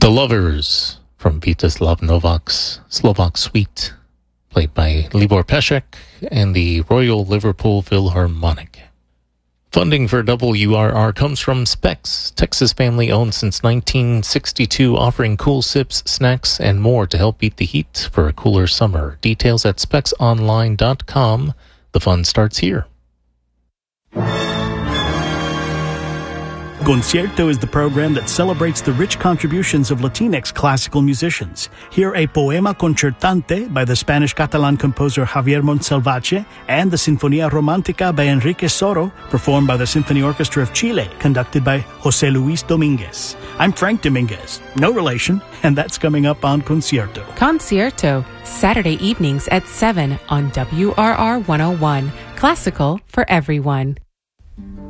The Lovers from Vítězslav Novak's Slovak Suite, played by Libor Pešek and the Royal Liverpool Philharmonic. Funding for WRR comes from Specs, Texas family owned since 1962, offering cool sips, snacks, and more to help beat the heat for a cooler summer. Details at specsonline.com. The fun starts here. Concierto is the program that celebrates the rich contributions of Latinx classical musicians. Hear a poema concertante by the Spanish-Catalan composer Javier Montsalvache and the Sinfonía Romántica by Enrique Soro, performed by the Symphony Orchestra of Chile, conducted by José Luis Domínguez. I'm Frank Dominguez, no relation, and that's coming up on Concierto. Concierto, Saturday evenings at 7 on WRR 101. Classical for everyone.